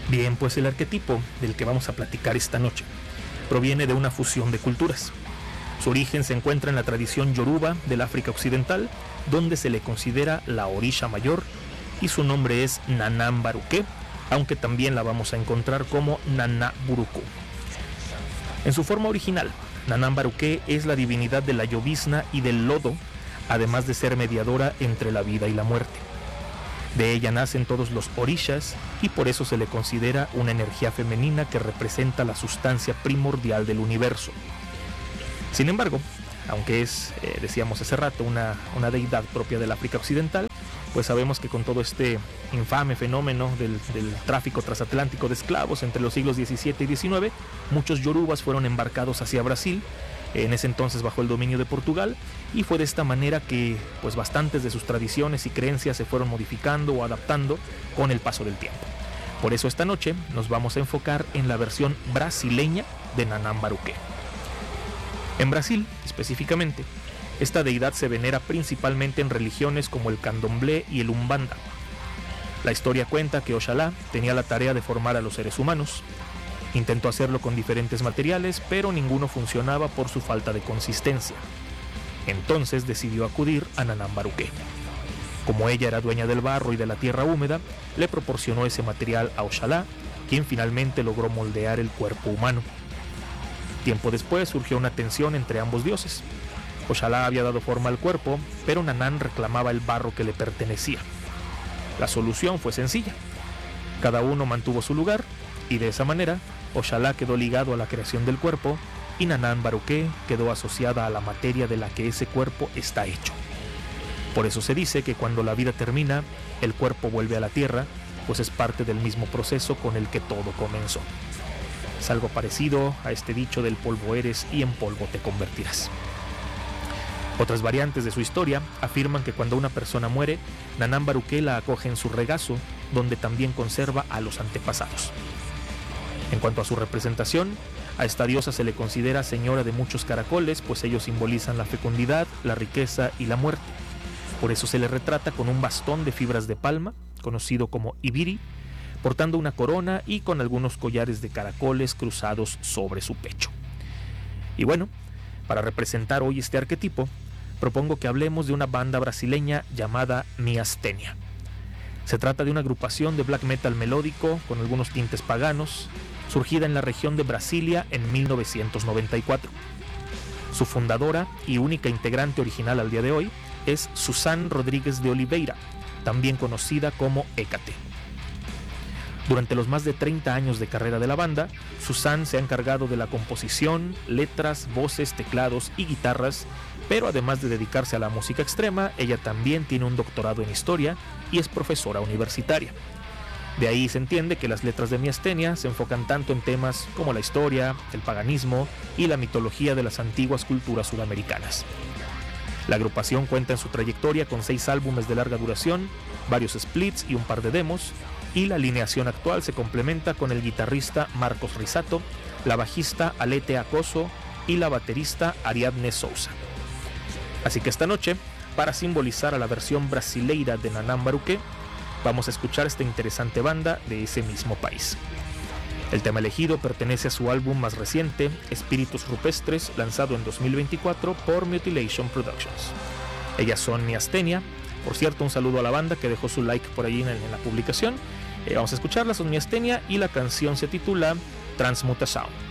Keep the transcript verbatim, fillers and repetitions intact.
Bien, pues el arquetipo del que vamos a platicar esta noche proviene de una fusión de culturas. Su origen se encuentra en la tradición yoruba del África Occidental, donde se le considera la orisha mayor, y su nombre es Nanan Baruque, aunque también la vamos a encontrar como Nana Buruku. En su forma original, Nanan Baruque es la divinidad de la llovizna y del lodo, además de ser mediadora entre la vida y la muerte. De ella nacen todos los orishas y por eso se le considera una energía femenina que representa la sustancia primordial del universo. Sin embargo, aunque es, eh, decíamos hace rato, una, una deidad propia del África Occidental, pues sabemos que con todo este infame fenómeno del, del tráfico transatlántico de esclavos entre los siglos diecisiete y diecinueve, muchos yorubas fueron embarcados hacia Brasil, en ese entonces bajo el dominio de Portugal, y fue de esta manera que pues bastantes de sus tradiciones y creencias se fueron modificando o adaptando con el paso del tiempo. Por eso esta noche nos vamos a enfocar en la versión brasileña de Nanan Baruque. En Brasil, específicamente, esta deidad se venera principalmente en religiones como el candomblé y el umbanda. La historia cuenta que Oxalá tenía la tarea de formar a los seres humanos. Intentó hacerlo con diferentes materiales, pero ninguno funcionaba por su falta de consistencia. Entonces decidió acudir a Nanan Baruque. Como ella era dueña del barro y de la tierra húmeda, le proporcionó ese material a Oxalá, quien finalmente logró moldear el cuerpo humano. Tiempo después surgió una tensión entre ambos dioses. Oxalá había dado forma al cuerpo, pero Nanan reclamaba el barro que le pertenecía. La solución fue sencilla. Cada uno mantuvo su lugar, y de esa manera, Oxalá quedó ligado a la creación del cuerpo y Nanan Baruque quedó asociada a la materia de la que ese cuerpo está hecho. Por eso se dice que cuando la vida termina, el cuerpo vuelve a la tierra, pues es parte del mismo proceso con el que todo comenzó. Es algo parecido a este dicho del polvo eres y en polvo te convertirás. Otras variantes de su historia afirman que cuando una persona muere, Nanan Baruque la acoge en su regazo, donde también conserva a los antepasados. En cuanto a su representación, a esta diosa se le considera señora de muchos caracoles, pues ellos simbolizan la fecundidad, la riqueza y la muerte. Por eso se le retrata con un bastón de fibras de palma, conocido como ibiri, portando una corona y con algunos collares de caracoles cruzados sobre su pecho. Y bueno, para representar hoy este arquetipo, propongo que hablemos de una banda brasileña llamada Miastenia. Se trata de una agrupación de black metal melódico con algunos tintes paganos, surgida en la región de Brasilia en mil novecientos noventa y cuatro. Su fundadora y única integrante original al día de hoy es Suzanne Rodríguez de Oliveira, también conocida como Hécate. Durante los más de treinta años de carrera de la banda, Suzanne se ha encargado de la composición, letras, voces, teclados y guitarras, pero además de dedicarse a la música extrema, ella también tiene un doctorado en historia y es profesora universitaria. De ahí se entiende que las letras de Miastenia se enfocan tanto en temas como la historia, el paganismo y la mitología de las antiguas culturas sudamericanas. La agrupación cuenta en su trayectoria con seis álbumes de larga duración, varios splits y un par de demos, y la alineación actual se complementa con el guitarrista Marcos Risato, la bajista Alete Acoso y la baterista Ariadne Souza. Así que esta noche, para simbolizar a la versión brasileira de Nanan Baruque, vamos a escuchar esta interesante banda de ese mismo país. El tema elegido pertenece a su álbum más reciente, Espíritus Rupestres, lanzado en dos mil veinticuatro por Mutilation Productions. Ellas son Miastenia. Por cierto, un saludo a la banda que dejó su like por allí en, en la publicación. Eh, vamos a escucharla, son Miastenia y la canción se titula Transmuta Sound.